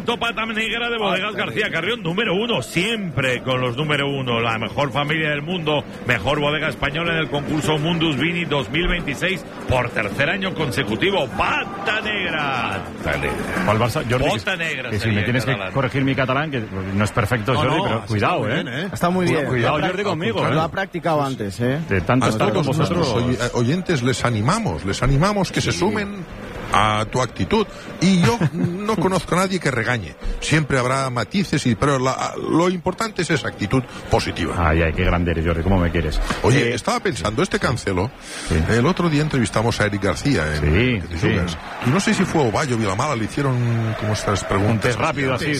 Momento pata negra de Bodegas García Carrión, número 1, siempre con los número 1, la mejor familia del mundo, mejor bodega española en el concurso Mundus Vini 2026 por tercer año consecutivo. Pata negra. Al Barça, Jordi, Bota negra. que si me tienes que corregir mi catalán, que no es perfecto, Jordi, pero cuidado, Está muy bien. Cuidado, Jordi, conmigo. Lo ha practicado antes, De tanto estar con vosotros. Oyentes les animamos que se sumen a tu actitud, y yo no conozco a nadie que regañe. Siempre habrá matices, pero lo importante es esa actitud positiva. Ay, qué grande eres, Jordi, ¿cómo me quieres? Oye, estaba pensando, Cancelo, el otro día entrevistamos a Eric García en y no sé si fue Ovalle o Vilamala, le hicieron como estas preguntas rápido así,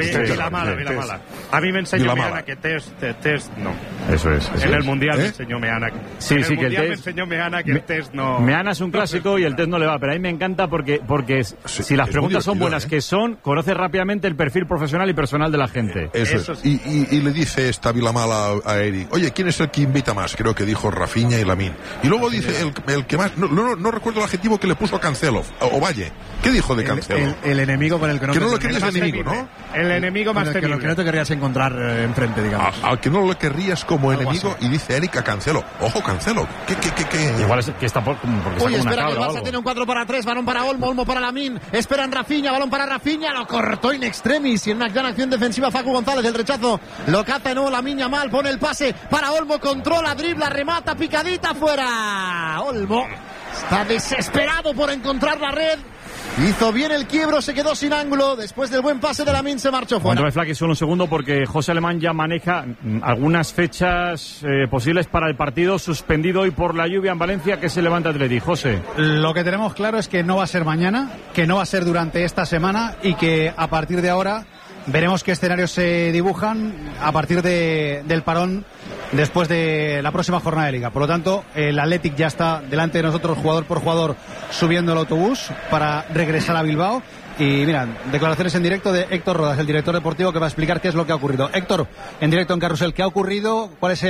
Vilamala. A mí me enseñó Meana que test no. Eso es. En el Mundial me enseñó Meana. Sí, que el test... me enseñó Meana que el test no... Meana es un clásico y el test no le va, pero a mí me encanta porque si las preguntas son buenas que son, conoce rápidamente el perfil profesional y personal de la gente. Eso es. Y le dice esta Vilamala a Eric, oye, ¿quién es el que invita más? Creo que dijo Rafinha y Lamine. Y luego dice el que más, no recuerdo el adjetivo que le puso a Cancelo, o Valle. ¿Qué dijo de Cancelo? El enemigo con el que no lo querías enemigo, ¿no? El enemigo más temible. Que no te querrías encontrar enfrente, digamos. Al que no lo querrías como enemigo, y dice Eric a Cancelo. Ojo, Cancelo. ¿Qué? Igual es que está porque Oye, espera, que el Barça tiene un 4-3, balón para Olmo para Lamine, esperan Rafinha, balón para Rafinha, lo cortó in extremis y en una gran acción defensiva Facu González, el rechazo lo caza de nuevo Lamine Yamal, pone el pase para Olmo, controla, dribla, remata, picadita, fuera. Olmo está desesperado por encontrar la red. Hizo bien el quiebro, se quedó sin ángulo. Después del buen pase de Lamine se marchó fuera. Cuando me solo un segundo porque José Alemán ya maneja algunas fechas posibles para el partido suspendido hoy por la lluvia en Valencia, que se levanta Atleti. José. Lo que tenemos claro es que no va a ser mañana, que no va a ser durante esta semana y que a partir de ahora veremos qué escenarios se dibujan a partir del parón después de la próxima jornada de Liga. Por lo tanto, el Athletic ya está delante de nosotros, jugador por jugador, subiendo el autobús para regresar a Bilbao. Y mira, declaraciones en directo de Héctor Rodas, el director deportivo, que va a explicar qué es lo que ha ocurrido. Héctor, en directo en Carrusel, ¿qué ha ocurrido? ¿Cuál es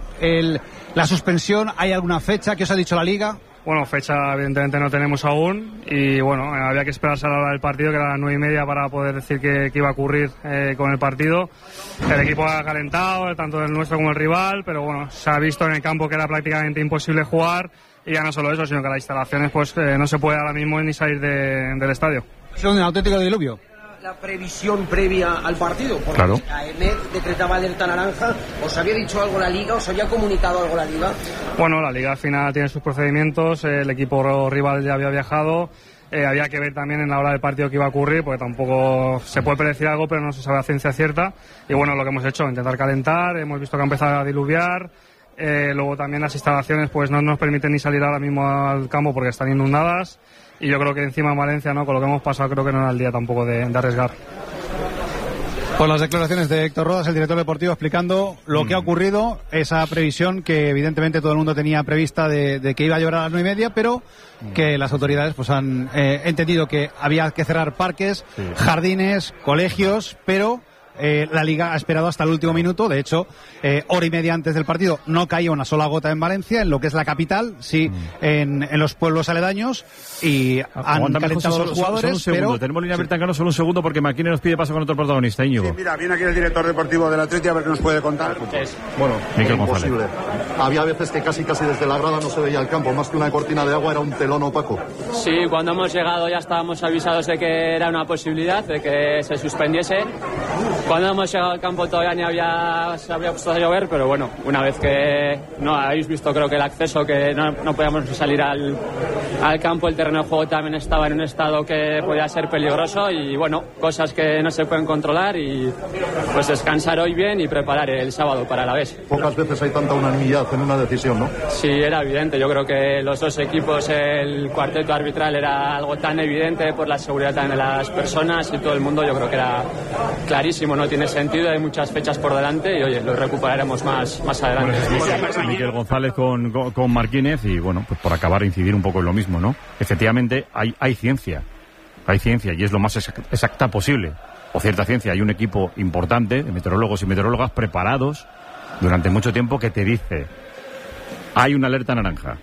la suspensión? ¿Hay alguna fecha? ¿Qué os ha dicho la Liga? Bueno, fecha evidentemente no tenemos aún y bueno, había que esperarse a la hora del partido, que era las 9:30, para poder decir qué iba a ocurrir con el partido. El equipo ha calentado, tanto el nuestro como el rival, pero bueno, se ha visto en el campo que era prácticamente imposible jugar, y ya no solo eso, sino que las instalaciones pues no se puede ahora mismo ni salir del estadio. Es un auténtico diluvio. La previsión previa al partido, porque claro. AEMED decretaba alerta naranja. ¿Os había dicho algo la Liga? ¿Os había comunicado algo la Liga? Bueno, la Liga al final tiene sus procedimientos, el equipo rival ya había viajado, había que ver también en la hora del partido qué iba a ocurrir, porque tampoco se puede predecir algo, pero no se sabe a ciencia cierta. Y bueno, lo que hemos hecho, intentar calentar, hemos visto que ha empezado a diluviar, luego también las instalaciones pues no nos permiten ni salir ahora mismo al campo porque están inundadas. Y yo creo que encima en Valencia, ¿no?, con lo que hemos pasado, creo que no era el día tampoco de arriesgar. Por las declaraciones de Héctor Rodas, el director deportivo, explicando lo que ha ocurrido, esa previsión que evidentemente todo el mundo tenía prevista de que iba a llover a las 9:30, pero que las autoridades pues han entendido que había que cerrar parques, jardines, colegios, pero la Liga ha esperado hasta el último minuto. De hecho, hora y media antes del partido no caía una sola gota en Valencia, en lo que es la capital, sí, en los pueblos aledaños, y han calentado los jugadores. Pero tenemos línea abierta en Cano, solo un segundo, porque Maquine nos pide paso con otro protagonista, Íñigo. Sí, mira, viene aquí el director deportivo del Atleti a ver qué nos puede contar. Bueno, Miquel imposible. González. Había veces que casi desde la grada no se veía el campo, más que una cortina de agua era un telón opaco. Sí, cuando hemos llegado ya estábamos avisados de que era una posibilidad, de que se suspendiese. Cuando hemos llegado al campo todavía se había puesto a llover, pero bueno, una vez que no habéis visto, creo que el acceso, que no podíamos salir al campo, el terreno de juego también estaba en un estado que podía ser peligroso, y bueno, cosas que no se pueden controlar, y pues descansar hoy bien y preparar el sábado para la vez. Pocas veces hay tanta unanimidad en una decisión, ¿no? Sí, era evidente. Yo creo que los dos equipos, el cuarteto arbitral era algo tan evidente por la seguridad también de las personas y todo el mundo. Yo creo que era clarísimo, no tiene sentido, hay muchas fechas por delante y oye, lo recuperaremos más adelante. Bueno, Miquel González con Marquínez, y bueno, pues por acabar de incidir un poco en lo mismo, ¿no? Efectivamente hay ciencia y es lo más exacta posible, o cierta ciencia. Hay un equipo importante de meteorólogos y meteorólogas preparados durante mucho tiempo que te dice hay una alerta naranja,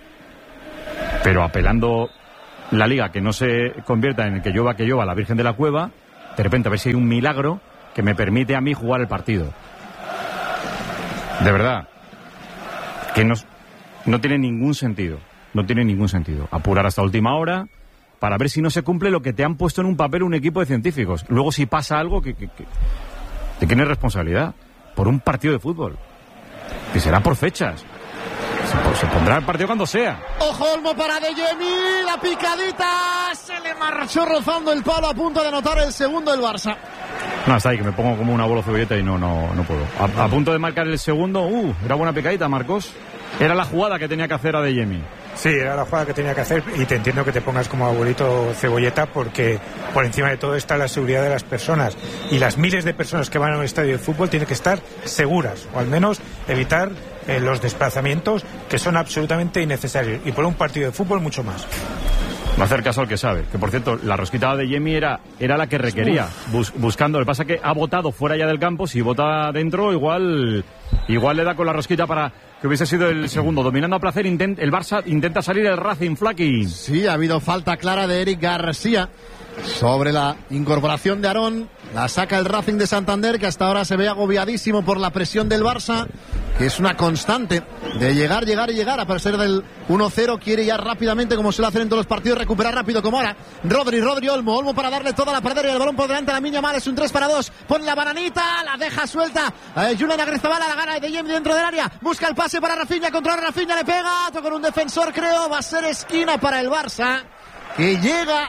pero apelando la Liga que no se convierta en el que llueva la Virgen de la Cueva, de repente a ver si hay un milagro que me permite a mí jugar el partido. De verdad, que no tiene ningún sentido. No tiene ningún sentido. Apurar hasta última hora para ver si no se cumple lo que te han puesto en un papel un equipo de científicos. Luego si pasa algo, ¿de quién es responsabilidad? Por un partido de fútbol. Que será por fechas. Se pondrá el partido cuando sea. Ojo, Olmo para Adeyemi, la picadita, se le marchó rozando el palo a punto de anotar el segundo del Barça. No, está ahí, que me pongo como una bola cebolleta y no puedo. A punto de marcar el segundo, era buena picadita, Marcos. Era la jugada que tenía que hacer Adeyemi. Sí, era la jugada que tenía que hacer y te entiendo que te pongas como abuelito cebolleta porque por encima de todo está la seguridad de las personas y las miles de personas que van a un estadio de fútbol tienen que estar seguras o al menos evitar los desplazamientos que son absolutamente innecesarios y por un partido de fútbol mucho más. No hacer caso al que sabe. Que por cierto, la rosquita de Yemi era la que requería. Buscando. Lo que pasa es que ha votado fuera ya del campo. Si vota dentro, igual le da con la rosquita para que hubiese sido el segundo. Dominando a placer, el Barça intenta salir el Racing, Flaky. Sí, ha habido falta clara de Eric García sobre la incorporación de Aarón. La saca el Racing de Santander, que hasta ahora se ve agobiadísimo por la presión del Barça, que es una constante de llegar, a pesar del 1-0, quiere ya rápidamente, como suele hacer en todos los partidos, recuperar rápido como ahora. Rodri, Olmo para darle toda la pradera y el balón por delante a Lamine Yamal, es un 3-2, pone la bananita, la deja suelta, Julián Agrizabala, la gana de Yemi dentro del área, busca el pase para Rafinha, controla Rafinha, le pega, toca con un defensor, creo, va a ser esquina para el Barça, que llega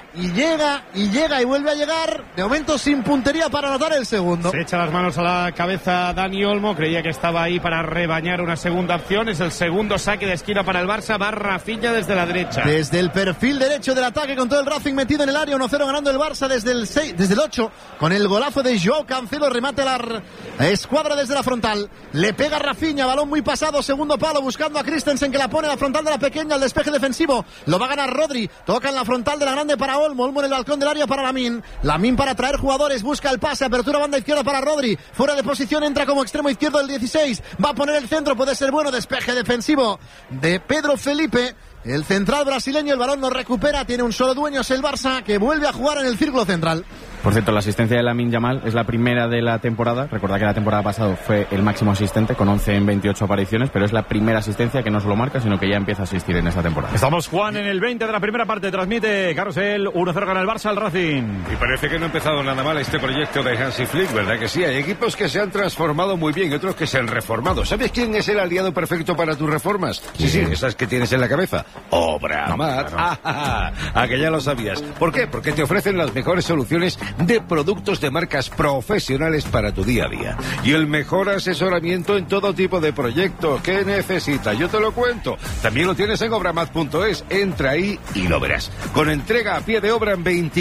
y vuelve a llegar, de momento sin puntería para anotar el segundo. Se echa las manos a la cabeza Dani Olmo, creía que estaba ahí para rebañar una segunda opción, es el segundo saque de esquina para el Barça, va Rafinha desde la derecha. Desde el perfil derecho del ataque con todo el Racing metido en el área, 1-0 ganando el Barça desde el 8, con el golazo de Joao Cancelo, remate a la escuadra desde la frontal, le pega Rafinha, balón muy pasado, segundo palo, buscando a Christensen que la pone a la frontal de la pequeña, el despeje defensivo, lo va a ganar Rodri, toca en la frontal de la grande para Olmo en el balcón del área para Lamine para traer jugadores, busca el pase, apertura banda izquierda para Rodri, fuera de posición, entra como extremo izquierdo del 16, va a poner el centro, puede ser bueno, despeje defensivo de Pedro Felipe, el central brasileño, el balón no recupera, tiene un solo dueño, es el Barça, que vuelve a jugar en el círculo central. Por cierto, la asistencia de Lamine Yamal es la primera de la temporada. Recordad que la temporada pasada fue el máximo asistente con 11 en 28 apariciones, pero es la primera asistencia que no solo marca, sino que ya empieza a asistir en esta temporada. Estamos, Juan, en el 20 de la primera parte. Transmite Carrusel, 1-0 gana el Barça al Racing. Y parece que no ha empezado nada mal este proyecto de Hansi Flick, ¿verdad que sí? Hay equipos que se han transformado muy bien y otros que se han reformado. ¿Sabes quién es el aliado perfecto para tus reformas? Sí, esas que tienes en la cabeza. Obramat. Claro. Que ya lo sabías. ¿Por qué? Porque te ofrecen las mejores soluciones de productos de marcas profesionales para tu día a día. Y el mejor asesoramiento en todo tipo de proyectos. ¿Qué necesitas? Yo te lo cuento. También lo tienes en obramat.es. Entra ahí y lo verás. Con entrega a pie de obra en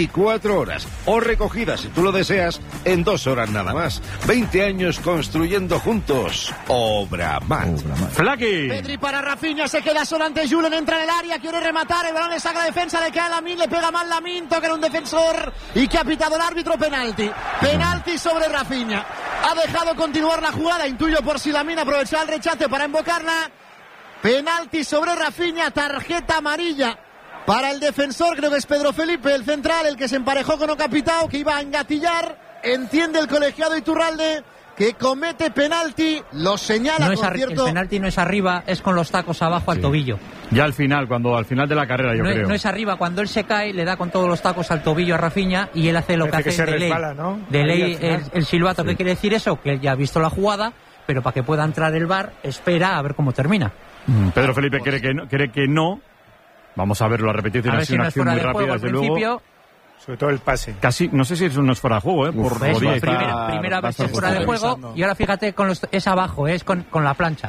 24 horas. O recogida, si tú lo deseas, en 2 horas nada más. 20 años construyendo juntos. Obramat. Flaky. Pedri para Rafinha, se queda solo ante Julen, entra en el área, quiere rematar, el balón le saca la defensa, le cae a Lamine, le pega mal Lamine, toca en un defensor y que ha pitado el árbitro. Penalti sobre Rafinha. Ha dejado continuar la jugada, intuyo por si Lamine aprovechaba el rechace para invocarla. Penalti sobre Rafinha, tarjeta amarilla para el defensor, creo que es Pedro Felipe, el central, el que se emparejó con Ocapitao, que iba a engatillar. Entiende el colegiado Iturralde que comete penalti, lo señala. No el penalti no es arriba, es con los tacos abajo al tobillo. Ya al final de la carrera, yo creo. No es arriba, cuando él se cae, le da con todos los tacos al tobillo a Rafinha y él hace lo que hace de ley. ¿No? De ley el silbato. Sí. ¿Qué quiere decir eso? Que él ya ha visto la jugada, pero para que pueda entrar el VAR, espera a ver cómo termina. Pedro Felipe cree que no. Vamos a verlo a repetir. A ver si no es fuera de juego al principio. Sobre todo el pase. Casi, no sé si eso no es fuera de juego, Primera vez es fuera de juego y ahora fíjate, es abajo, es con la plancha.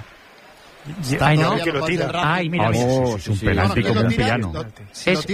Ahí no, que lo tira. Ay, mira, es un penalti como un piano. Es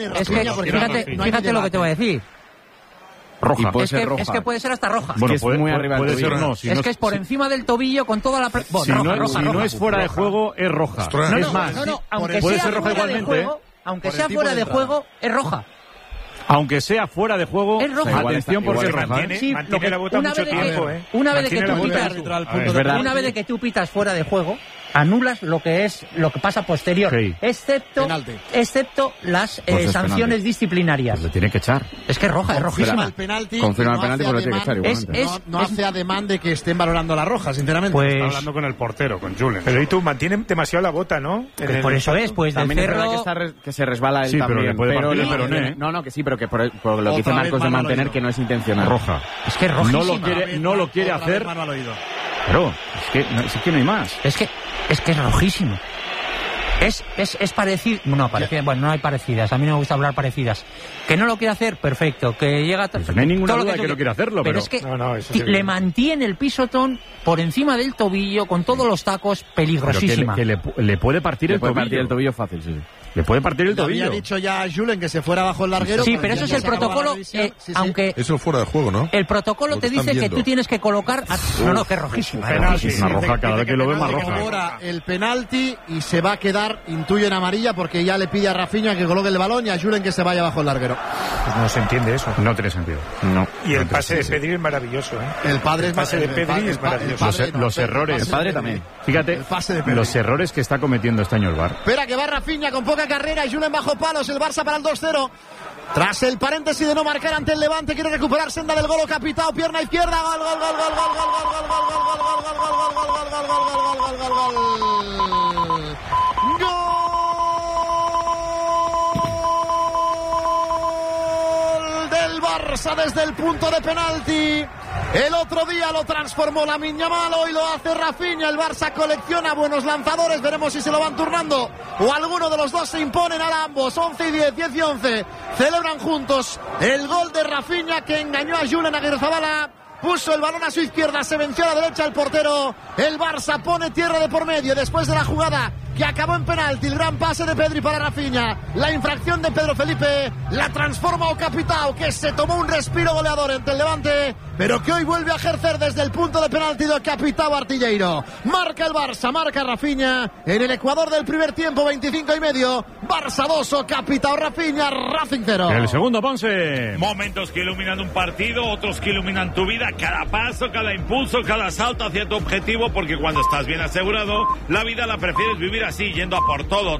que fíjate lo que te voy a decir. Roja. Es que puede ser hasta roja. Bueno, es puede, muy arriba puede ser no. Si es que es por encima del tobillo con toda la... Si no es fuera de juego, es roja. Es más, aunque puede sea ser roja igualmente. Aunque sea fuera de juego, es roja. Aunque sea fuera de juego, es roja. Atención porque es roja. Mantiene la bota mucho tiempo, Una vez de que tú pitas fuera de juego, anulas lo que pasa posterior, sí. excepto las sanciones disciplinarias. Pues le tiene que echar. Es que es roja, es rojísima. El penalti, confirma el penalti, pero tiene que echar igualmente. No hace ademán de que estén valorando la roja, sinceramente. Pues, está hablando con el portero, con Julen. Pero y tú mantienen demasiado la bota, ¿no? Por eso es, pues también del Cerro... es verdad que se resbala él sí, también. Pero le puede partir el peroné, ¿eh? No, que sí, pero que por lo que dice Marcos de mantener, que no es intencional. Roja. Es que es rojísima. No lo quiere hacer. Pero es que no hay más. Es que es rojísimo. Es parecido. No, bueno, no hay parecidas. A mí no me gusta hablar parecidas. Que no lo quiere hacer, perfecto. Que llega. Pues no hay ninguna duda que no quiere hacerlo, pero es que le mantiene el pisotón por encima del tobillo con todos los tacos, peligrosísima. Que le puede partir el tobillo. Le puede partir el tobillo fácil, sí. Le puede partir el tobillo. Había dicho ya a Julen que se fuera bajo el larguero. Sí, pero eso es el protocolo. Aunque eso fuera de juego, ¿no? El protocolo te dice que tú tienes que colocar. No, que es rojísima. Es más roja, cada vez que lo ve más roja. Ahora el penalti y se va a quedar, intuyo, en amarilla, porque ya le pide a Rafinha que coloque el balón y a Julen que se vaya bajo el larguero. Pues no se entiende eso. No tiene sentido. No. Y el pase de Pedri es maravilloso, ¿eh? El pase de Pedri es maravilloso. Los errores. El padre también. Fíjate, los errores que está cometiendo este año el VAR. Espera que va Rafinha con poca carrera y Julen bajo palos, el Barça para el 2-0. Tras el paréntesis de no marcar ante el Levante, quiere recuperar senda del gol o Capitao, pierna izquierda, gol, gol, gol, gol, gol, gol, gol, gol, gol, gol, gol, gol, gol, gol, gol, gol, gol del Barça desde el punto de penalti. El otro día lo transformó Lamine Yamal, hoy lo hace Rafinha. El Barça colecciona buenos lanzadores, veremos si se lo van turnando o alguno de los dos se imponen. A ambos, 11 y 10, 10 y 11, celebran juntos el gol de Rafinha que engañó a Julen Aguirrezabala. Puso el balón a su izquierda, se venció a la derecha el portero. El Barça pone tierra de por medio después de la jugada que acabó en penalti. El gran pase de Pedri para Rafinha. La infracción de Pedro Felipe la transforma o Capitao, que se tomó un respiro goleador ante el Levante, pero que hoy vuelve a ejercer desde el punto de penalti de Capitao Artilleiro. Marca el Barça, marca Rafinha en el Ecuador del primer tiempo, 25 y medio. Barça 2 o Capitao Rafinha, Racing 0. El segundo, Ponce. Momentos que iluminan un partido, otros que iluminan tu vida. Cada paso, cada impulso, cada salto hacia tu objetivo, porque cuando estás bien asegurado, la vida la prefieres vivir así, yendo a por todo.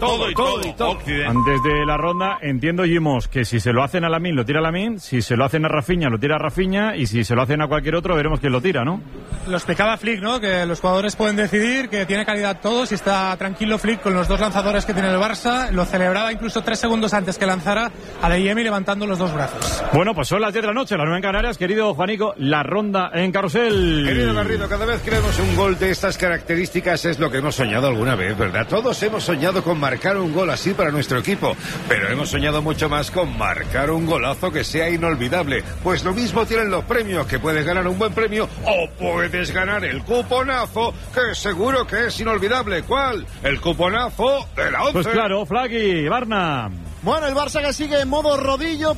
Antes de la ronda, entiendo, Jimos, que si se lo hacen a Lamine, lo tira Lamine, si se lo hacen a Rafinha, lo tira Rafinha, y si se lo hacen a cualquier otro, veremos quién lo tira, ¿no? Lo explicaba Flick, ¿no? Que los jugadores pueden decidir, que tiene calidad todos, y está tranquilo Flick con los dos lanzadores que tiene el Barça. Lo celebraba incluso 3 segundos antes que lanzara a Adeyemi levantando los dos brazos. Bueno, pues son las 10 de la noche, las 9 en Canarias, querido Juanico, la ronda en Carrusel. Querido Garrido, cada vez que vemos un gol de estas características es lo que hemos soñado alguna vez, ¿verdad? Todos hemos soñado con marcar un gol así para nuestro equipo, pero hemos soñado mucho más con marcar un golazo que sea inolvidable. Pues lo mismo tienen los premios, que puedes ganar un buen premio o puedes ganar el cuponazo, que seguro que es inolvidable. ¿Cuál? El cuponazo de la 11. Pues claro, Flaqui, Barna. Bueno, el Barça que sigue en modo rodillo,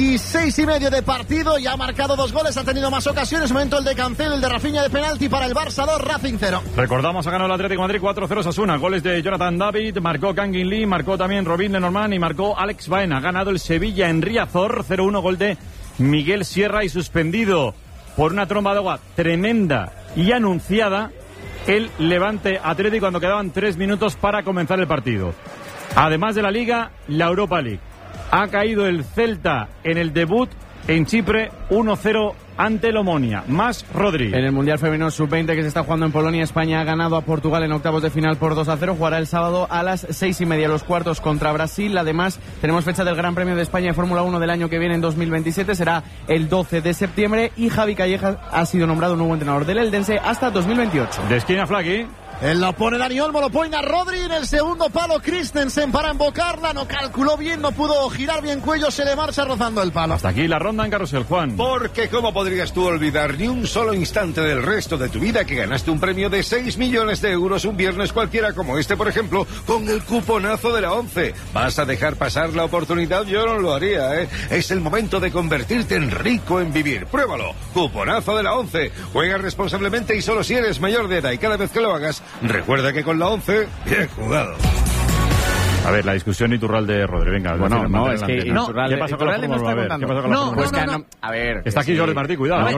26 y medio de partido, ya ha marcado 2 goles, ha tenido más ocasiones, momento el de Cancelo, el de Rafinha de penalti para el Barça 2, Racing 0. Recordamos, ha ganado el Atlético de Madrid 4-0 Sasuna, goles de Jonathan David, marcó Kangin Lee, marcó también Robin Lenormand y marcó Alex Baena. Ha ganado el Sevilla en Riazor, 0-1, gol de Miguel Sierra, y suspendido por una tromba de agua tremenda y anunciada el Levante Atlético cuando quedaban 3 minutos para comenzar el partido. Además de la Liga, la Europa League. Ha caído el Celta en el debut en Chipre 1-0 ante el Omonia. Más Rodri. En el Mundial Femenino Sub-20 que se está jugando en Polonia, España ha ganado a Portugal en octavos de final por 2-0. Jugará el sábado a las 6:30 los cuartos contra Brasil. Además, tenemos fecha del Gran Premio de España de Fórmula 1 del año que viene en 2027. Será el 12 de septiembre y Javi Callejas ha sido nombrado nuevo entrenador del Eldense hasta 2028. De esquina, Flaqui. Él lo pone Dani Olmo, lo pone a Rodri en el segundo palo. Christensen para embocarla, no calculó bien, no pudo girar bien cuello, se le marcha rozando el palo. Hasta aquí la ronda en Carrusel, Juan. Porque ¿cómo podrías tú olvidar ni un solo instante del resto de tu vida que ganaste un premio de 6 millones de euros un viernes cualquiera como este, por ejemplo, con el cuponazo de la 11? ¿Vas a dejar pasar la oportunidad? Yo no lo haría, ¿eh? Es el momento de convertirte en rico en vivir. Pruébalo. Cuponazo de la 11. Juega responsablemente y solo si eres mayor de edad, y cada vez que lo hagas, recuerda que con la 11, bien jugado. A ver, la discusión Iturralde Rodri, venga. Bueno, no, es que Iturralde, ¿qué pasa con la Fórmula 1? ¿Qué pasa con la Fórmula 1? A ver. Está aquí Jordi Martí, cuidado.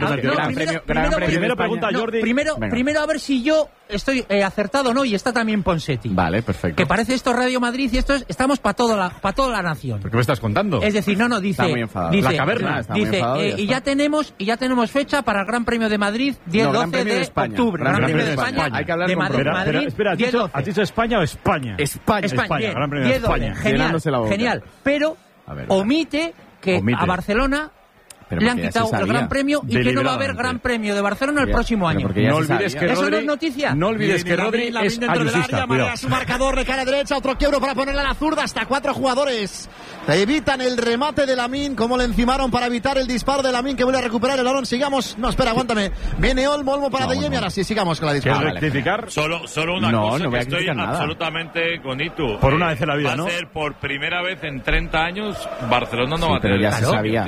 Primero pregunta Jordi. Primero a ver si yo estoy acertado o no, y está también Ponseti. Vale, perfecto. Que parece esto Radio Madrid y esto es, estamos para toda la nación. ¿Pero qué me estás contando? Es decir, dice, está muy enfadado. Dice, la caverna. Dice, y ya tenemos fecha para el Gran Premio de Madrid, 10-12 de octubre. Gran Premio de España. Hay que hablar con Madrid. Espera, ¿has dicho España o España? España. Gran Premio de España. Genial. Pero omite que a Barcelona le han quitado el Gran Premio y que no va a haber Gran Premio de Barcelona el próximo año. No olvides que ¿eso Rodri, no es noticia? No olvides que Rodri es ayusista. Marea su marcador de cara derecha, otro quiebro para ponerle a la zurda, hasta 4 jugadores. Evitan el remate de Lamine, como le encimaron para evitar el disparo de Lamine, que vuelve a recuperar el balón. Sigamos. No, espera, aguántame. Viene Olmo para De Jemi, ahora sí, sigamos con la disparo. ¿Quieres rectificar? Solo una cosa, que estoy absolutamente con Itu. Por una vez en la vida, ¿no? Va a ser por primera vez en 30 años, Barcelona no va a tener. Pero ya se sabía.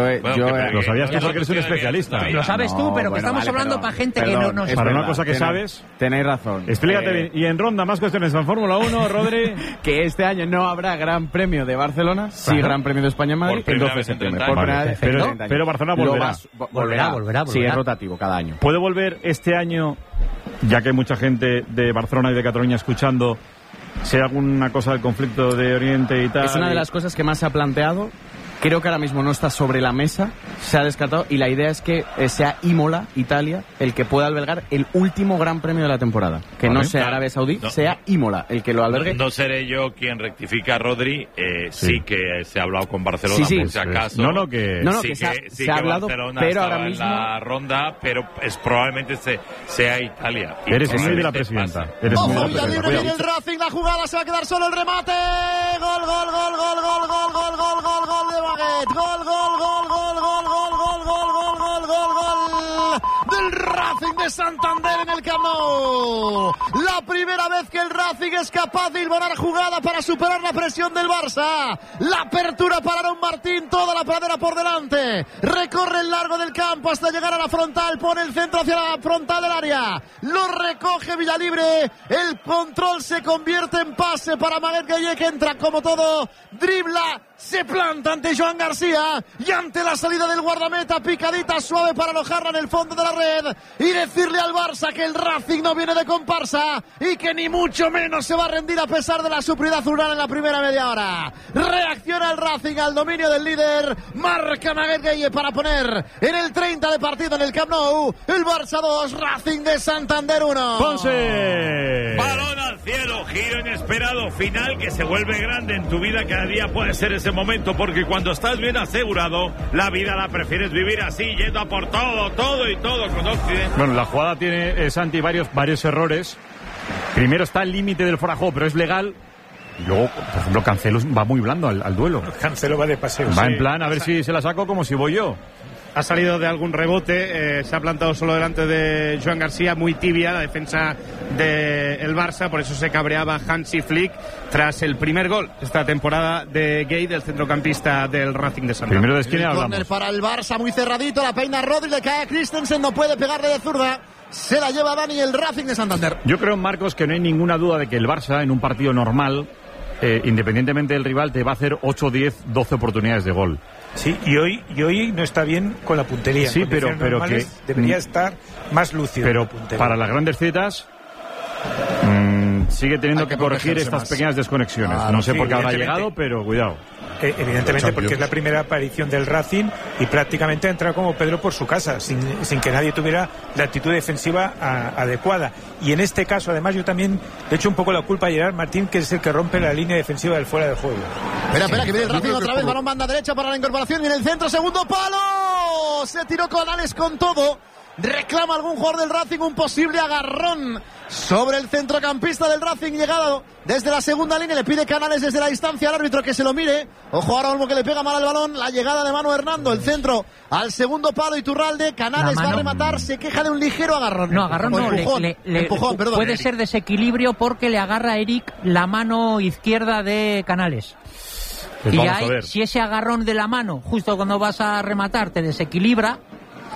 Lo sabías tú porque eres un especialista. Lo sabes tú, pero que estamos hablando para gente que no nos... Para una cosa que sabes... Tenéis razón. Explícate bien. Y en ronda, más cuestiones en Fórmula 1, Rodri... Que este año no habrá Gran Premio de Barcelona, sí Gran Premio de España en Madrid, el 12 de septiembre. Pero Barcelona volverá. Sí, es rotativo cada año. ¿Puede volver este año, ya que hay mucha gente de Barcelona y de Cataluña escuchando, si hay alguna cosa del conflicto de Oriente y tal? Es una de las cosas que más se ha planteado. Creo que ahora mismo no está sobre la mesa, se ha descartado, y la idea es que sea Imola, Italia, el que pueda albergar el último Gran Premio de la temporada. Que no sea Arabia Saudí, sea Imola el que lo albergue. No seré yo quien rectifica a Rodri, sí que se ha hablado con Barcelona, por si acaso. Que se ha hablado, pero ahora mismo... en la ronda, pero probablemente sea Italia. Eres muy de la presidenta. Ojo, ya libre viene el Racing, la jugada, se va a quedar solo el remate. Gol del Racing de Santander en el Camp Nou. La primera vez que el Racing es capaz de hilvanar jugada para superar la presión del Barça. La apertura para Aaron Martín, toda la pradera por delante. Recorre el largo del campo hasta llegar a la frontal, pone el centro hacia la frontal del área. Lo recoge Villalibre. El control se convierte en pase para Maguet Gueye, que entra como todo, dribla, se planta ante Joan García y ante la salida del guardameta, picadita suave para alojarla en el fondo de la red y decirle al Barça que el Racing no viene de comparsa y que ni mucho menos se va a rendir a pesar de la superioridad azulgrana en la primera media hora. Reacciona el Racing al dominio del líder, marca Maguet Gueye para poner en el 30 de partido en el Camp Nou, el Barça 2, Racing de Santander 1. ¡Ponce! Balón al cielo, giro inesperado, final que se vuelve grande en tu vida. Cada día puede ser ese momento, porque cuando estás bien asegurado, la vida la prefieres vivir así, yendo a por todo con Occidente. Bueno, la jugada tiene, Santi, varios errores. Primero está el límite del fuera de juego, pero es legal. Y luego, por ejemplo, Cancelo va muy blando al duelo. Cancelo va de paseo. Va en plan, a ver si se la saco como si voy yo. Ha salido de algún rebote, se ha plantado solo delante de Joan García, muy tibia la defensa del Barça, por eso se cabreaba Hansi Flick tras el primer gol esta temporada de Gueye, del centrocampista del Racing de Santander. Primero de esquina hablamos. Córner para el Barça, muy cerradito, la peina Rodri, le cae a Christensen, no puede pegarle de zurda. Se la lleva Dani, el Racing de Santander. Yo creo, Marcos, que no hay ninguna duda de que el Barça, en un partido normal, independientemente del rival, te va a hacer 8, 10, 12 oportunidades de gol. Sí, y hoy no está bien con la puntería. Sí, pero que debería estar más lúcido. Pero para las grandes citas sigue teniendo que corregir estas pequeñas desconexiones. No sé por qué habrá llegado, pero cuidado. Evidentemente, porque es la primera aparición del Racing y prácticamente ha entrado como Pedro por su casa, sin que nadie tuviera la actitud defensiva adecuada. Y en este caso, además, yo también le echo un poco la culpa a Gerard Martín, que es el que rompe la línea defensiva del fuera de juego. Espera, que viene el Racing otra vez, balón banda derecha para la incorporación y en el centro, segundo palo. Se tiró Canales con todo. Reclama algún jugador del Racing un posible agarrón sobre el centrocampista del Racing, llegado desde la segunda línea, le pide Canales desde la distancia al árbitro que se lo mire. Ojo ahora Olmo, que le pega mal al balón, la llegada de Manu Hernando, el centro al segundo palo, Iturralde, Canales va a rematar, se queja de un ligero agarrón. No, agarrón no, empujón, perdón. Puede ser desequilibrio porque le agarra a Eric la mano izquierda de Canales. Pues y ahí, si ese agarrón de la mano, justo cuando vas a rematar, te desequilibra,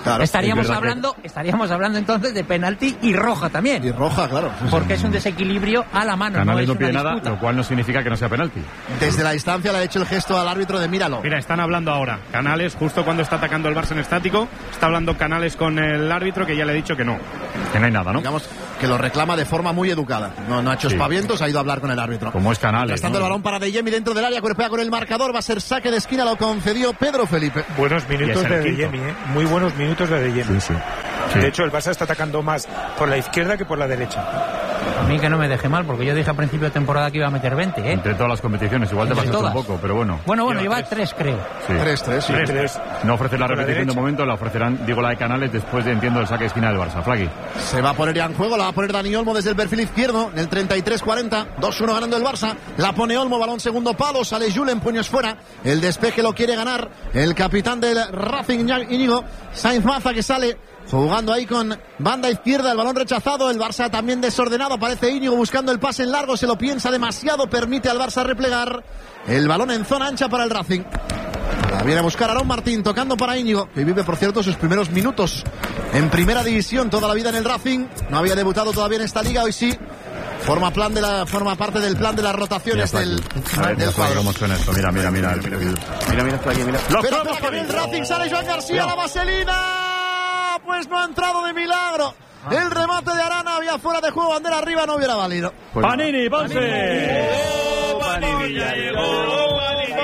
Claro, estaríamos hablando entonces de penalti y roja también. Y roja, claro. Porque es un desequilibrio a la mano. Canales no pide nada, lo cual no significa que no sea penalti. Desde la distancia le ha hecho el gesto al árbitro de míralo. Mira, están hablando ahora. Canales, justo cuando está atacando el Barça en estático, está hablando Canales con el árbitro, que ya le he dicho que no. Que no hay nada, ¿no? Digamos que lo reclama de forma muy educada. No ha hecho espavientos, ha ido a hablar con el árbitro. Como es Canales. Gastando el balón para De Jemi dentro del área, cuerpea con el marcador, va a ser saque de esquina, lo concedió Pedro Felipe. Buenos minutos de Jemi, muy buenos minutos de Jemi. Sí. De hecho, el Barça está atacando más por la izquierda que por la derecha. A mí que no me deje mal, porque yo dije a principio de temporada que iba a meter 20, ¿eh? Entre todas las competiciones, igual te pasas un poco, pero bueno. Bueno, lleva 3, creo. Sí. 3. No ofrece la repetición de momento, la ofrecerán, digo, la de Canales después de, entiendo, el saque de esquina del Barça. Flaqui. Se va a poner ya en juego, la va a poner Dani Olmo desde el perfil izquierdo, en el 33-40, 2-1 ganando el Barça. La pone Olmo, balón segundo palo, sale Julen, puños fuera. El despeje lo quiere ganar el capitán del Racing, Íñigo Sainz Maza, que sale jugando ahí con banda izquierda, el balón rechazado, el Barça también desordenado, aparece Íñigo buscando el pase en largo, se lo piensa demasiado, permite al Barça replegar, el balón en zona ancha para el Racing. La viene a buscar Aarón Martín, tocando para Íñigo, que vive, por cierto, sus primeros minutos en primera división, toda la vida en el Racing, no había debutado todavía en esta liga, hoy sí. Forma parte del plan de las rotaciones del cuadro. ¿Cómo suena esto? Mira. Mira, Espera, que el Racing, sale Joan García, la vaselina. Pues no ha entrado de milagro. El remate de Arana había fuera de juego, bandera arriba, no hubiera valido. Panini, Ponce. Panini ya llegó.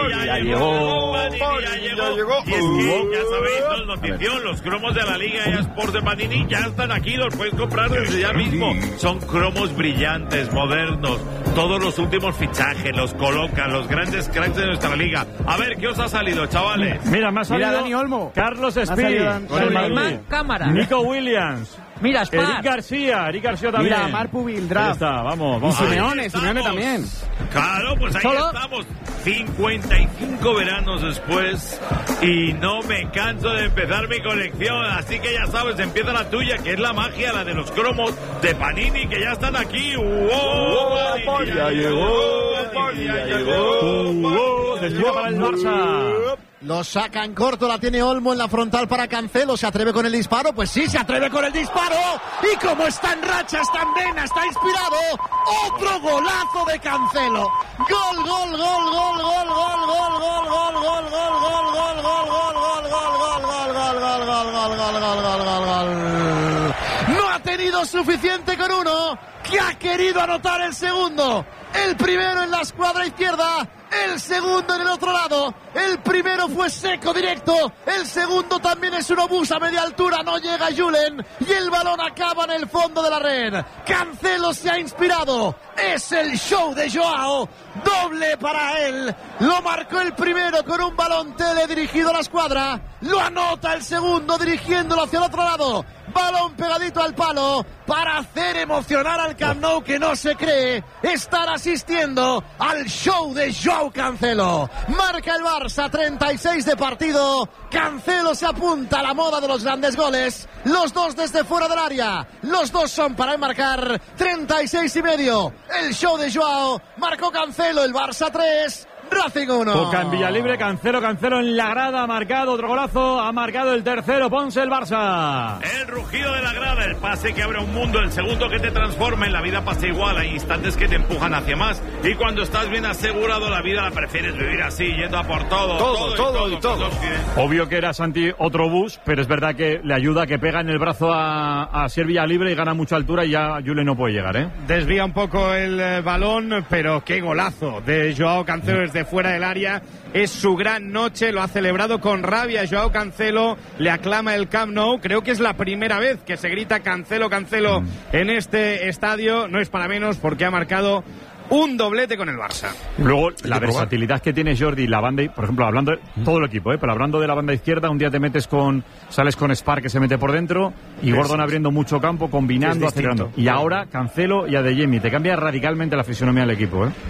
Y es que ya sabéis, notición, los cromos de la Liga eSports de Panini ya están aquí, los puedes comprar desde ya mismo. Son cromos brillantes, modernos, todos los últimos fichajes, los colocan, los grandes cracks de nuestra liga. A ver, ¿qué os ha salido, chavales? Mira, me ha salido Dani Olmo, Carlos Espí, con el Madrid. Cámara. Nico Williams. Mira, Eric García también. Mira, Marpu Bildraft. Está, vamos. Y Simeone también. Claro, pues ahí estamos. 55 veranos después y no me canso de empezar mi colección. Así que ya sabes, empieza la tuya, que es la magia, la de los cromos de Panini, que ya están aquí. Panini ya llegó. Desvía para el Barça. Lo saca en corto, la tiene Olmo en la frontal para Cancelo. ¿Se atreve con el disparo? Pues sí, se atreve con el disparo. Y como está en racha, está en vena, está inspirado. Otro golazo de Cancelo. Gol. No ha tenido suficiente con uno, que ha querido anotar el segundo. El primero en la escuadra izquierda, el segundo en el otro lado. El primero fue seco directo, el segundo también es un obús a media altura, no llega Julen y el balón acaba en el fondo de la red. Cancelo se ha inspirado, es el show de Joao, doble para él. Lo marcó el primero con un balón tele dirigido a la escuadra, lo anota el segundo dirigiéndolo hacia el otro lado. Balón pegadito al palo para hacer emocionar al Camp Nou, que no se cree estar asistiendo al show de Joao Cancelo. Marca el Barça, 36 de partido. Cancelo se apunta a la moda de los grandes goles. Los dos desde fuera del área. Los dos son para enmarcar. 36,5. El show de Joao. Marcó Cancelo, el Barça 3. Racing 1. Toca en Villalibre, Cancelo en la grada, ha marcado otro golazo, ha marcado el tercero, Ponce, el Barça. El rugido de la grada, el pase que abre un mundo, el segundo que te transforma. En la vida pasa igual, hay instantes que te empujan hacia más, y cuando estás bien asegurado la vida la prefieres vivir así, yendo a por todo. Obvio que era Santi otro bus, pero es verdad que le ayuda, que pega en el brazo a ser Villalibre y gana mucha altura y ya Julen no puede llegar, ¿eh? Desvía un poco el balón, pero qué golazo de Joao Cancelo desde fuera del área. Es su gran noche, lo ha celebrado con rabia Joao Cancelo, le aclama el Camp Nou. Creo que es la primera vez que se grita Cancelo en este estadio, no es para menos porque ha marcado un doblete con el Barça. Luego, la versatilidad que tiene Jordi, la banda, por ejemplo, hablando de todo el equipo, pero hablando de la banda izquierda, un día te sales con Spar, que se mete por dentro, y Gordon abriendo mucho campo, combinando, acelerando. Y ahora Cancelo y a De Jemi, te cambia radicalmente la fisonomía del equipo, ¿eh?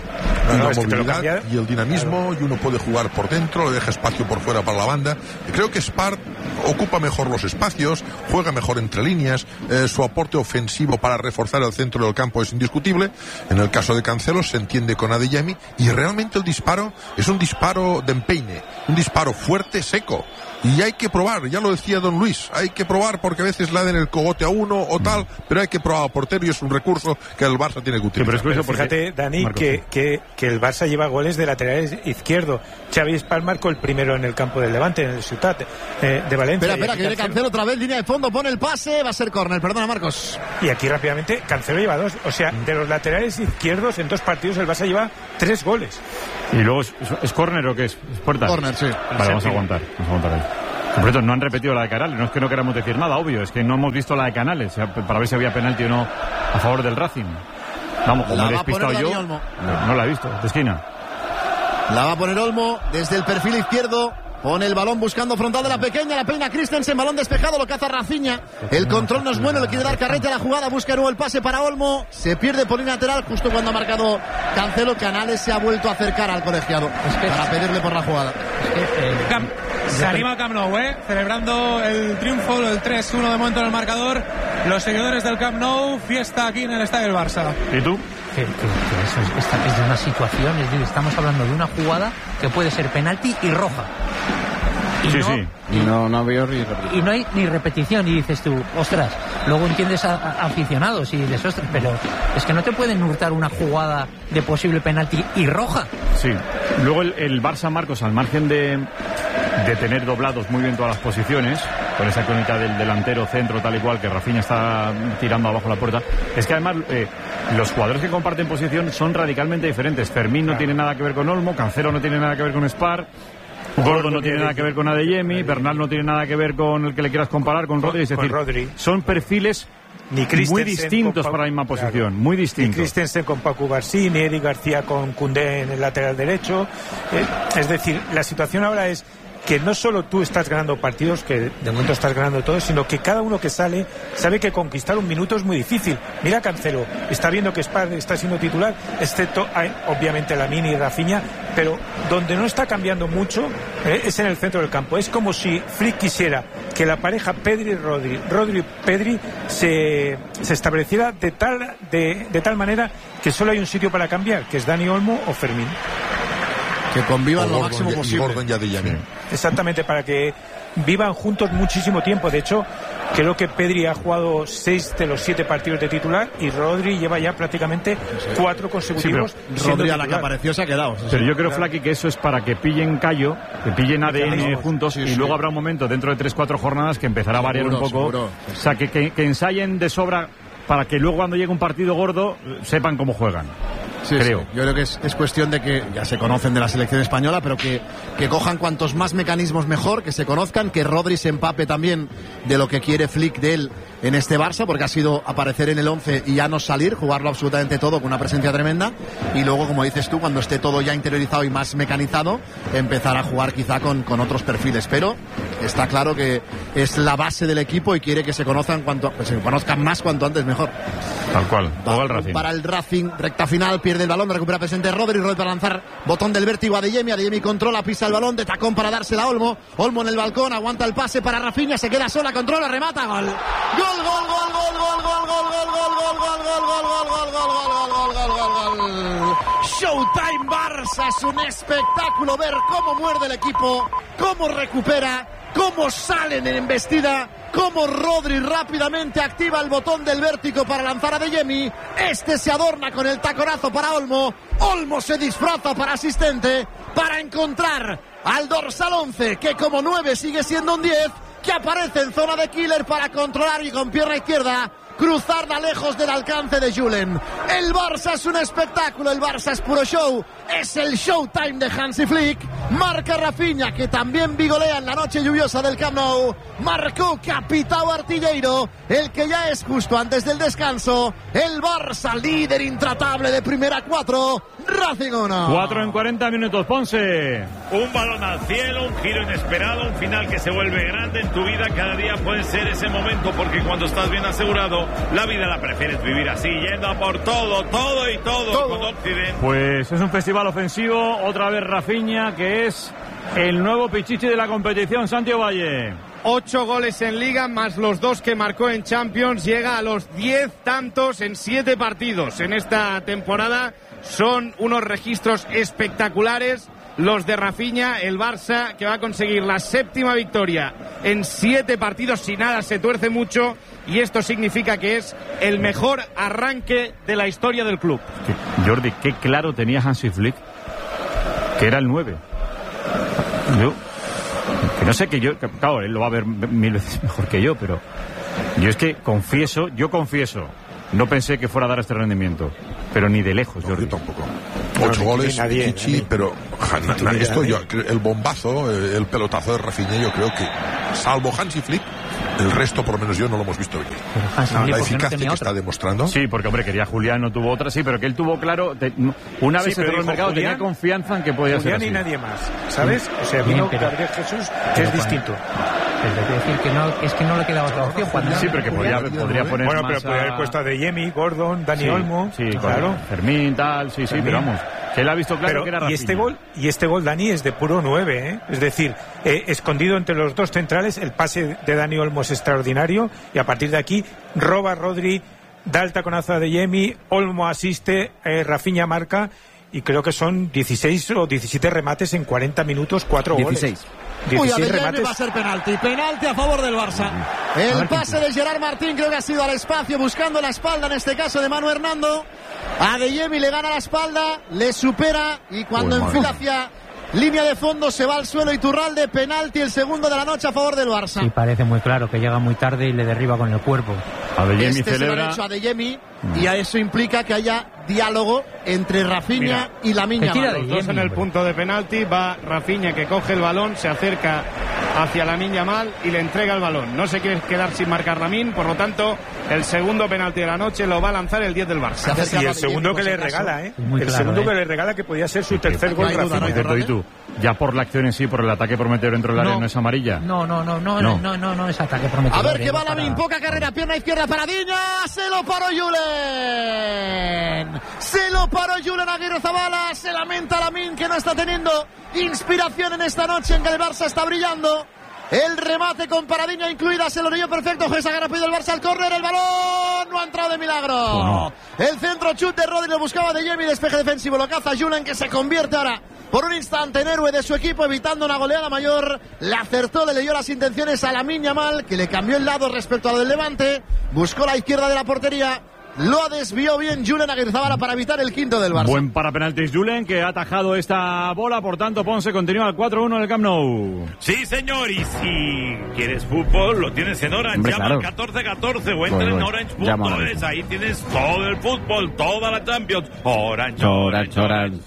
y la movilidad y el dinamismo, y uno puede jugar por dentro, le deja espacio por fuera para la banda. Y creo que Spar ocupa mejor los espacios, juega mejor entre líneas, su aporte ofensivo para reforzar el centro del campo es indiscutible. En el caso de Cancelo se entiende con Adeyemi, y realmente el disparo es un disparo de empeine, un disparo fuerte, seco. Y hay que probar, ya lo decía don Luis, hay que probar porque a veces le den el cogote a uno o tal, pero hay que probar a portero y es un recurso que el Barça tiene que utilizar. Sí, pero fíjate, Dani, Marcos, que el Barça lleva goles de lateral izquierdo. Xavi Spar marcó el primero en el campo del Levante, en el Ciutat de Valencia. Espera, que viene Cancelo otra vez, línea de fondo, pone el pase, va a ser córner, perdona Marcos. Y aquí rápidamente, Cancelo lleva 2, o sea, de los laterales izquierdos en 2 partidos el Barça lleva 3 goles. ¿Y luego es córner o qué es? ¿Es puerta? Córner, sí. Vale, vamos a aguantar ahí. Por cierto, no han repetido la de Canales, no es que no queramos decir nada, obvio, es que no hemos visto la de Canales, para ver si había penalti o no a favor del Racing. Vamos, como me he despistado yo, no la he visto, de esquina. La va a poner Olmo desde el perfil izquierdo. Pone el balón buscando frontal de la pequeña, la peina Christensen, balón despejado, lo caza Rafinha. El control no es bueno, le quiere dar carrete a la jugada, busca nuevo el pase para Olmo. Se pierde por línea lateral justo cuando ha marcado Cancelo. Canales se ha vuelto a acercar al colegiado para pedirle por la jugada. Se anima el Camp Nou, celebrando el triunfo, el 3-1 de momento en el marcador. Los seguidores del Camp Nou, fiesta aquí en el estadio del Barça. ¿Y tú? Que eso es de una situación, es decir, estamos hablando de una jugada que puede ser penalti y roja. Y no veo y no hay ni repetición, y dices tú, ostras, luego entiendes a aficionados y dices, ostras, pero es que no te pueden hurtar una jugada de posible penalti y roja. Sí, luego el Barça, Marcos, al margen de tener doblados muy bien todas las posiciones, con esa crónica del delantero centro tal y cual, que Rafinha está tirando abajo la puerta, es que además los jugadores que comparten posición son radicalmente diferentes. Fermín no tiene nada que ver con Olmo, Cancelo no tiene nada que ver con Spar, Gordo no tiene nada que ver con Adeyemi, Bernal no tiene nada que ver con el que le quieras comparar con Rodri, es decir, son perfiles muy distintos para la misma posición, muy distintos. Ni Christensen con Paco García, ni Eric García con Koundé en el lateral derecho. Es decir, la situación ahora es que no solo tú estás ganando partidos, que de momento estás ganando todos, sino que cada uno que sale sabe que conquistar un minuto es muy difícil. Mira Cancelo, está viendo que Spar está siendo titular, excepto obviamente Lamine y Rafinha, pero donde no está cambiando mucho es en el centro del campo. Es como si Flick quisiera que la pareja Rodri-Pedri se estableciera de tal manera que solo hay un sitio para cambiar, que es Dani Olmo o Fermín. Que convivan lo máximo posible. Exactamente, para que vivan juntos muchísimo tiempo. De hecho, creo que Pedri ha jugado 6 de los 7 partidos de titular y Rodri lleva ya prácticamente 4 consecutivos. Sí, Rodri a la que apareció se ha quedado. Pero yo creo, Flaky, que eso es para que pillen callo, que pillen ADN juntos, y luego habrá un momento dentro de 3-4 jornadas que empezará a variar un poco. O sea, que ensayen de sobra para que luego cuando llegue un partido gordo sepan cómo juegan. Sí, creo. Sí. Yo creo que es cuestión de que ya se conocen de la selección española, pero que cojan cuantos más mecanismos mejor, que se conozcan, que Rodri se empape también de lo que quiere Flick de él en este Barça, porque ha sido aparecer en el 11 y ya no salir, jugarlo absolutamente todo con una presencia tremenda, y luego, como dices tú, cuando esté todo ya interiorizado y más mecanizado, empezar a jugar quizá con otros perfiles, pero está claro que es la base del equipo y quiere que se conozcan más cuanto antes mejor. Tal cual. Todo el Racing. Para el Racing, recta final, pierde el balón, recupera presente Rodri para lanzar, botón del vértigo a Adeyemi controla, pisa el balón de tacón para dársela a Olmo en el balcón, aguanta el pase para Rafinha, se queda sola, controla, remata, gol. Showtime Barça, es un espectáculo ver cómo muerde el equipo, cómo recupera, cómo salen en embestida, cómo Rodri rápidamente activa el botón del vértigo para lanzar a Adeyemi. Este se adorna con el taconazo para Olmo. Olmo se disfraza para asistente para encontrar al dorsal 11, que como 9 sigue siendo un 10, que aparece en zona de killer para controlar y con pierna izquierda cruzarla lejos del alcance de Julen. El Barça es un espectáculo, el Barça es puro show, es el showtime de Hansi Flick, Marca Rafinha, que también vigolea en la noche lluviosa del Camp Nou. Marcó Capitão Artilleiro, el que ya es justo antes del descanso. El Barça, líder intratable de primera 4. Racing 1. 4 en 40 minutos, Ponce. Un balón al cielo, un giro inesperado, un final que se vuelve grande en tu vida. Cada día puede ser ese momento, porque cuando estás bien asegurado, la vida la prefieres vivir así, yendo a por todo con Occident. Pues es un festival ofensivo, otra vez Rafinha, que es el nuevo pichichi de la competición. Santiago Valle. 8 goles en Liga, más los 2 que marcó en Champions. Llega a los 10 tantos en 7 partidos en esta temporada. Son unos registros espectaculares los de Rafinha. El Barça, que va a conseguir la 7ª victoria en 7 partidos, si nada se tuerce mucho, y esto significa que es el mejor arranque de la historia del club. Jordi, qué claro tenía Hansi Flick que era el 9. Yo, que no sé, claro, él lo va a ver 1000 veces mejor que yo, pero yo confieso, no pensé que fuera a dar este rendimiento, pero ni de lejos, Jordi. Yo tampoco. 8 goles, Chichi, pero el bombazo, el pelotazo de Rafinha, yo creo que, salvo Hansi Flick, el resto, por lo menos yo, no lo hemos visto bien. La eficacia que está demostrando. Sí, porque, hombre, quería Julián, no tuvo otra, sí, pero que él tuvo claro, una vez se cerró el mercado, Julián, tenía confianza en que podía ser así. Julián y nadie más, ¿sabes? O sea, vino Gabriel Jesús, que es distinto. Pero quiero decir que no, es que no le quedaba otra opción. Sí, pero que podría poner bueno, más pero podría haber puesto a Adeyemi, Gordon, Dani Olmo. Sí, claro. Fermín, tal, sí, pero vamos, que él ha visto claro que era Rafinha. Y este gol, Dani, es de puro 9, ¿eh? Es decir, escondido entre los dos centrales, el pase de Dani Olmo es extraordinario, y a partir de aquí roba Rodri, da el taconazo a Adeyemi, Olmo asiste, Rafinha marca, y creo que son 16 o 17 remates en 40 minutos, 4 goles. 16 remates. Va a ser penalti a favor del Barça. El pase de Gerard Martín creo que ha sido al espacio, buscando la espalda, en este caso de Manu Hernando. Adeyemi le gana la espalda, le supera, y cuando enfila hacia línea de fondo se va al suelo Iturralde. Penalti, el segundo de la noche a favor del Barça. Sí, parece muy claro que llega muy tarde y le derriba con el cuerpo. Adeyemi celebra. Se lo han hecho a Adeyemi, y a eso implica que haya diálogo entre Rafinha y Lamine Yamal. Los dos en el punto de penalti. Va Rafinha, que coge el balón, se acerca hacia Lamine Yamal y le entrega el balón. No se quiere quedar sin marcar Lamine, por lo tanto el segundo penalti de la noche lo va a lanzar el 10 del Barça. Y el segundo que le regala, que le regala, que podía ser su tercer gol. Ya por la acción en sí, por el ataque prometedor dentro del área, ¿no es amarilla? No es ataque prometedor. A ver que va Lamine, poca carrera, pierna izquierda para Diña, se lo paró Julen. Aguirre Zabala, se lamenta Lamine, que no está teniendo inspiración en esta noche en que el Barça está brillando. El remate con Paradiña incluida, se lo leyó perfecto. Juez agarra rápido el Barça al córner, el balón no ha entrado de milagro. El centro chut de Rodri, lo buscaba Adeyemi, despeje defensivo, lo caza Julen, que se convierte ahora por un instante en héroe de su equipo, evitando una goleada mayor. Le acertó, le leyó las intenciones a Lamine Yamal, que le cambió el lado respecto a lo del Levante, buscó la izquierda de la portería. Lo desvió bien Julen Aguirre Zabala para evitar el quinto del Barça. Buen para penaltis Julen, que ha atajado esta bola. Por tanto, Ponce continúa al 4-1 en el Camp Nou. Sí, señor. Y si quieres fútbol, lo tienes en Orange. Llama al 1414 o entra en Orange.es. Ahí tienes todo el fútbol, toda la Champions. Orange.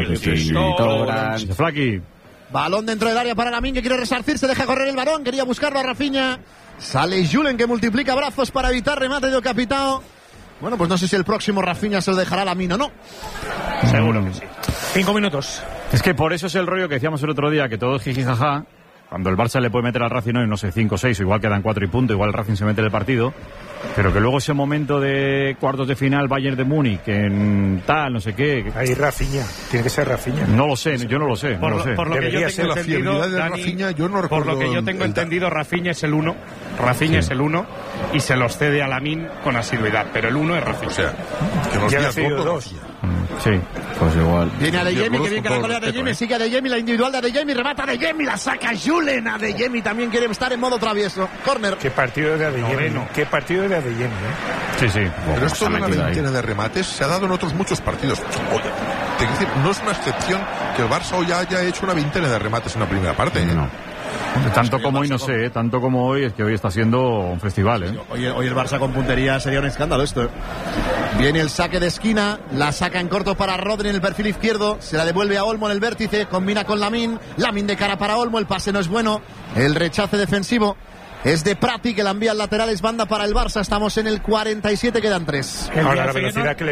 Flaky. Balón dentro del área para Lamine, que quiere resarcirse, deja correr el balón, quería buscarlo a Rafinha. Sale Julen, que multiplica brazos para evitar remate de Capitão. Bueno, pues no sé si el próximo Rafinha se lo dejará a Lamine o no. Seguro que sí. 5 minutos. Es que por eso es el rollo que decíamos el otro día, que todo es jijijaja. Cuando el Barça le puede meter al Racing hoy, no sé, 5 o 6, igual quedan 4 y punto, igual el Racing se mete en el partido. Pero que luego ese momento de cuartos de final, Bayern de Múnich, en tal, no sé qué. Ahí Rafinha, tiene que ser Rafinha. No lo sé, yo no lo sé. Por lo que yo tengo entendido, Dani, por lo que yo tengo entendido, Rafinha es el 1. Rafinha es el 1 y se los cede a Lamine con asiduidad, pero el 1 es Rafinha. O sea, que nos ya ha sido 2. Sí, pues igual. Viene Adeyemi, que bien que la golea Adeyemi, sigue Adeyemi, la individual de Adeyemi, remata Adeyemi, la saca Julen. Adeyemi también quiere estar en modo travieso. Corner. Qué partido de Adeyemi. Qué partido de Adeyemi, Sí. Pero esto de una veintena de remates se ha dado en otros muchos partidos. Oye, no es una excepción que el Barça hoy haya hecho una veintena de remates en la primera parte. No. Tanto como hoy, no sé, tanto como hoy, es que hoy está siendo un festival, ¿eh? Hoy el Barça con puntería sería un escándalo esto, ¿eh? Viene el saque de esquina, la saca en corto para Rodri en el perfil izquierdo, se la devuelve a Olmo en el vértice, combina con Lamine de cara para Olmo, el pase no es bueno, el rechace defensivo es de Prati, que la envía al lateral, es banda para el Barça. Estamos en el 47, quedan 3. Ahora, la velocidad que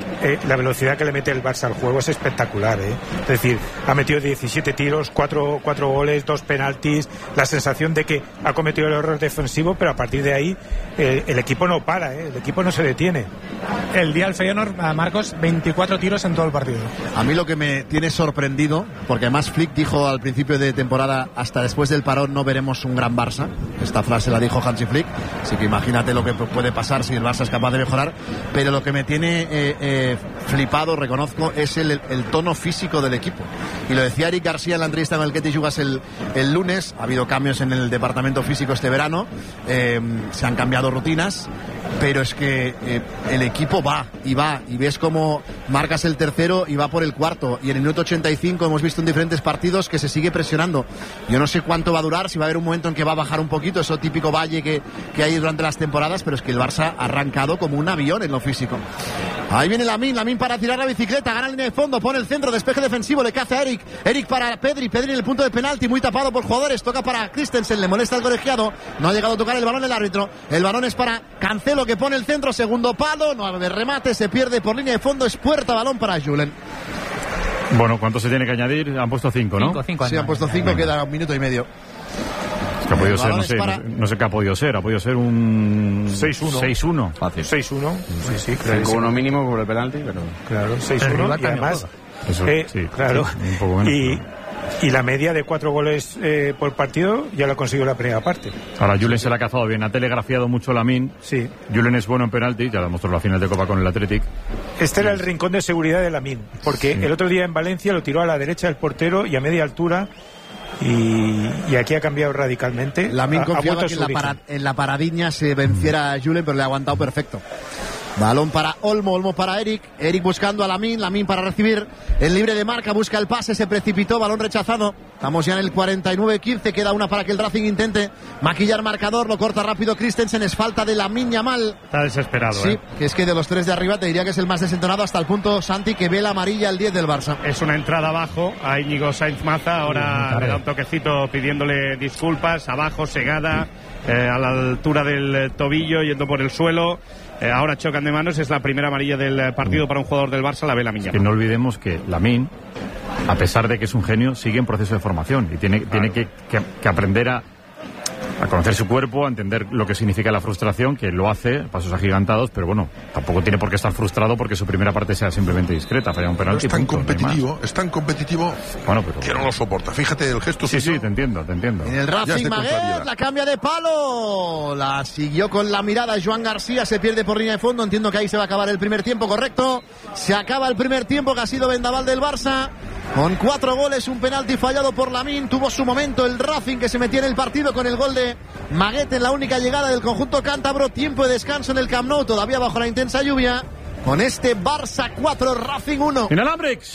le mete el Barça al juego es espectacular, ¿eh? Es decir, ha metido 17 tiros, 4 goles, 2 penaltis, la sensación de que ha cometido el error defensivo, pero a partir de ahí el equipo no para, ¿eh? El equipo no se detiene. El día del Feyenoord, Marcos, 24 tiros en todo el partido. A mí lo que me tiene sorprendido, porque además Flick dijo al principio de temporada, hasta después del parón no veremos un gran Barça. Esta frase la dijo Hansi Flick, así que imagínate lo que puede pasar si el Barça es capaz de mejorar. Pero lo que me tiene flipado, reconozco, es el tono físico del equipo. Y lo decía Eric García en la entrevista con el Ketty Jugas el lunes. Ha habido cambios en el departamento físico este verano, se han cambiado rutinas, pero es que el equipo va, y ves cómo marcas el tercero y va por el cuarto, y en el minuto 85 hemos visto en diferentes partidos que se sigue presionando. Yo no sé cuánto va a durar, si va a haber un momento en que va a bajar un poquito, eso típico valle que hay durante las temporadas, pero es que el Barça ha arrancado como un avión en lo físico. Ahí viene Lamine para tirar la bicicleta, gana la línea de fondo, pone el centro, despeje defensivo, le caza a Eric para Pedri en el punto de penalti, muy tapado por jugadores, toca para Christensen, le molesta al colegiado, no ha llegado a tocar el balón el árbitro, el balón es para Cancelo, que pone el centro, segundo palo, no de remate, se pierde por línea de fondo, es puerta, balón para Julen. Bueno, ¿cuánto se tiene que añadir? Han puesto 5, ¿no? Sí, han puesto 5, queda un minuto y medio. Que ha podido ser, no sé qué ha podido ser un 6-1. Fácil. 6-1. Sí, claro. 5-1 mínimo por el penalti, pero claro, 6-1 y además claro. Sí, un poco menos, y la media de 4 goles por partido ya lo ha conseguido la primera parte. Ahora Julen se la ha cazado bien, ha telegrafiado mucho Lamine. Sí. Julen es bueno en penalti, ya lo demostró en la final de Copa con el Athletic. Este era el rincón de seguridad de Lamine, porque el otro día en Valencia lo tiró a la derecha del portero y a media altura. Y aquí ha cambiado radicalmente. Lamine confiaba que en la paradiña se venciera a Julen, pero le ha aguantado perfecto. Balón para Olmo para Eric buscando a Lamine para recibir el libre de marca, busca el pase, se precipitó, balón rechazado. Estamos ya en el 49-15, queda una para que el Racing intente maquillar marcador, lo corta rápido Christensen, es falta de Lamine Yamal. Está desesperado, sí, que es que de los 3 de arriba te diría que es el más desentonado, hasta el punto, Santi, que ve la amarilla el 10 del Barça. Es una entrada abajo a Íñigo Sainz Maza, ahora le da un toquecito pidiéndole disculpas, abajo, segada, a la altura del tobillo, yendo por el suelo. Ahora chocan de manos, es la primera amarilla del partido para un jugador del Barça, la ve Lamine Yamal. Que no olvidemos que Lamine, a pesar de que es un genio, sigue en proceso de formación y tiene que aprender a conocer su cuerpo, a entender lo que significa la frustración, que lo hace, pasos agigantados, pero bueno, tampoco tiene por qué estar frustrado porque su primera parte sea simplemente discreta, falla un penalti. Es tan competitivo, bueno, pero que no lo soporta. Fíjate el gesto. Sí, te entiendo. En el Racing Maguet, la cambia de palo, la siguió con la mirada Joan García, se pierde por línea de fondo, entiendo que ahí se va a acabar el primer tiempo, correcto, se acaba el primer tiempo que ha sido vendaval del Barça. Con 4 goles, un penalti fallado por Lamine, tuvo su momento el Racing, que se metía en el partido con el gol de Maguet en la única llegada del conjunto cántabro. Tiempo de descanso en el Camp Nou, todavía bajo la intensa lluvia, con este Barça 4, Racing 1. Inalambrics.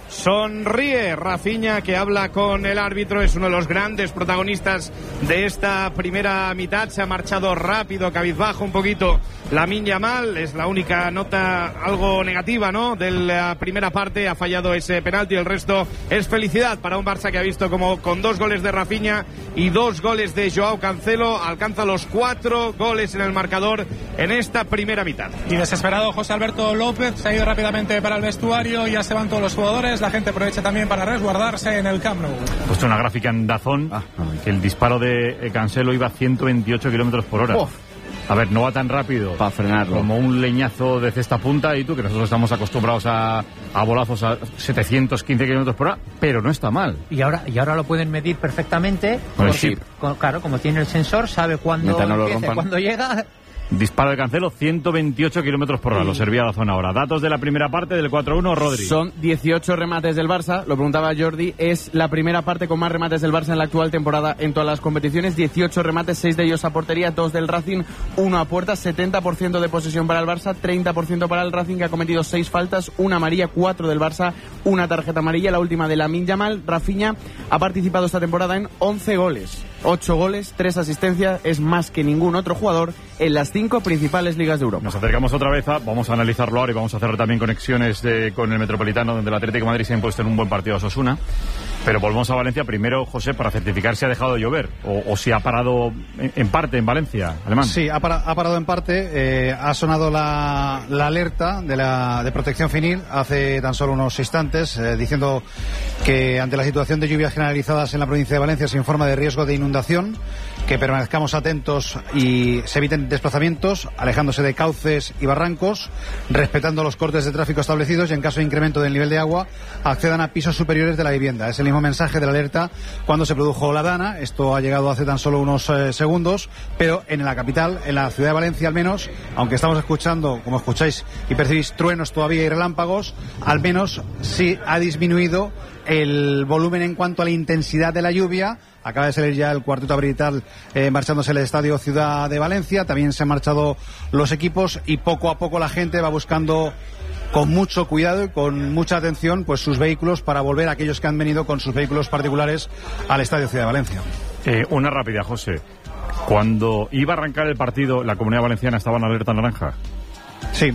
Sonríe Rafinha, que habla con el árbitro, es uno de los grandes protagonistas de esta primera mitad. Se ha marchado rápido, cabizbajo un poquito Lamine Yamal, es la única nota algo negativa, ¿no?, de la primera parte. Ha fallado ese penalti, el resto es felicidad para un Barça que ha visto como con 2 goles de Rafinha y 2 goles de Joao Cancelo alcanza los 4 goles en el marcador en esta primera mitad. Y desesperado José Alberto López se ha ido rápidamente para el vestuario, ya se van todos los jugadores. La gente aprovecha también para resguardarse en el Camp Nou. He puesto una gráfica en Dazón que el disparo de Cancelo iba a 128 kilómetros por hora. A ver, no va tan rápido para frenarlo como un leñazo de cesta punta, y tú, que nosotros estamos acostumbrados a bolazos a 715 kilómetros por hora, pero no está mal. Y ahora lo pueden medir perfectamente. Con el chip. Claro, como tiene el sensor, sabe cuándo empieza, cuándo llega. Disparo de Cancelo, 128 kilómetros por hora. Lo servía la zona ahora. Datos de la primera parte del 4-1, Rodri. Son 18 remates del Barça. Lo preguntaba Jordi. Es la primera parte con más remates del Barça en la actual temporada en todas las competiciones. 18 remates, 6 de ellos a portería, 2 del Racing, 1 a puerta. 70% de posesión para el Barça, 30% para el Racing, que ha cometido 6 faltas, 1 amarilla, 4 del Barça, 1 tarjeta amarilla, la última de Lamine Yamal. Rafinha ha participado esta temporada en 11 goles. 8 goles, 3 asistencias, es más que ningún otro jugador en las 5 principales ligas de Europa. Nos acercamos otra vez, vamos a analizarlo ahora y vamos a hacer también conexiones con el Metropolitano, donde el Atlético de Madrid se ha impuesto en un buen partido a Osasuna. Pero volvemos a Valencia primero, José, para certificar si ha dejado de llover o si ha parado en parte en Valencia, Alemán. Sí, ha parado en parte. Ha sonado la alerta de protección civil hace tan solo unos instantes, diciendo que ante la situación de lluvias generalizadas en la provincia de Valencia se informa de riesgo de inundación, que permanezcamos atentos y se eviten desplazamientos, alejándose de cauces y barrancos, respetando los cortes de tráfico establecidos y en caso de incremento del nivel de agua accedan a pisos superiores de la vivienda. Es el mismo mensaje de la alerta cuando se produjo la dana. Esto ha llegado hace tan solo unos segundos, pero en la capital, en la ciudad de Valencia al menos, aunque estamos escuchando, como escucháis y percibís, truenos todavía y relámpagos, al menos sí ha disminuido el volumen en cuanto a la intensidad de la lluvia. Acaba de salir ya el cuarteto arbitral marchándose el estadio Ciudad de Valencia. También se han marchado los equipos y poco a poco la gente va buscando con mucho cuidado y con mucha atención pues sus vehículos para volver a aquellos que han venido con sus vehículos particulares al estadio Ciudad de Valencia. Una rápida, José. Cuando iba a arrancar el partido, ¿la Comunidad Valenciana estaba en alerta naranja? Sí.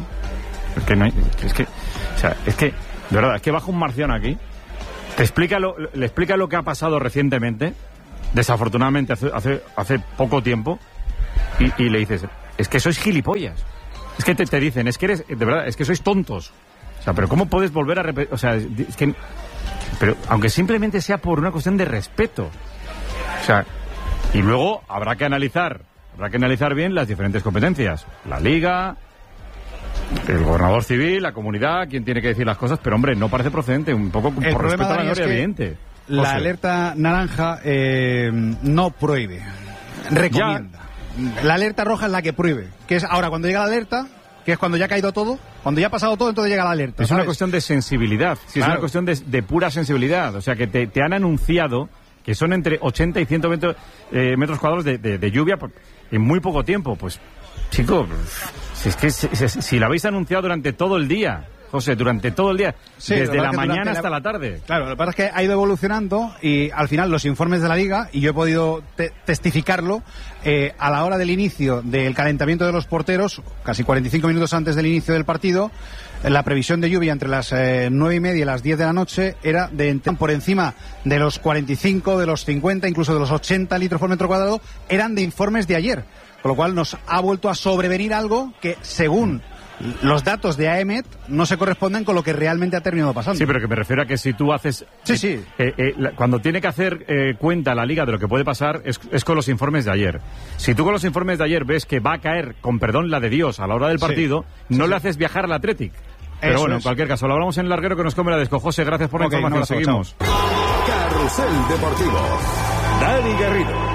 Es que, de verdad, es que baja un marciano aquí, le explica lo que ha pasado recientemente, desafortunadamente hace poco tiempo, y le dices, es que sois gilipollas. Es que te dicen, es que eres, de verdad, es que sois tontos. O sea, pero ¿cómo puedes volver a repetir? O sea, es que, pero aunque simplemente sea por una cuestión de respeto. O sea, y luego habrá que analizar bien las diferentes competencias. La Liga, el gobernador civil, la comunidad, quien tiene que decir las cosas, pero hombre, no parece procedente, un poco por respeto a la gloria evidente. La alerta naranja no prohíbe, recomienda. La alerta roja es la que prohíbe, que es ahora cuando llega la alerta, que es cuando ya ha caído todo, cuando ya ha pasado todo, entonces llega la alerta. Es ¿sabes? Una cuestión de sensibilidad, sí, claro. Es una cuestión de pura sensibilidad, o sea que te han anunciado que son entre 80 y 120 metros cuadrados de lluvia en muy poco tiempo. Pues, chicos, si lo habéis anunciado durante todo el día, José, durante todo el día, sí, desde la mañana hasta la tarde. Claro, lo que pasa es que ha ido evolucionando y al final los informes de la Liga, y yo he podido testificarlo, a la hora del inicio del calentamiento de los porteros, casi 45 minutos antes del inicio del partido, la previsión de lluvia entre las 9:30 y las 10 de la noche era por encima de los 45, de los 50, incluso de los 80 litros por metro cuadrado, eran de informes de ayer. Con lo cual nos ha vuelto a sobrevenir algo que, según los datos de AEMET, no se corresponden con lo que realmente ha terminado pasando. Sí, pero que me refiero a que si tú haces... Sí. Cuando tiene que hacer cuenta la Liga de lo que puede pasar es con los informes de ayer. Si tú con los informes de ayer ves que va a caer, con perdón la de Dios, a la hora del partido, le haces viajar al Athletic. Pero eso bueno, en cualquier caso, lo hablamos en el larguero que nos come la desco. José, gracias por la información. Seguimos. Carrusel Deportivo. Dani Garrido.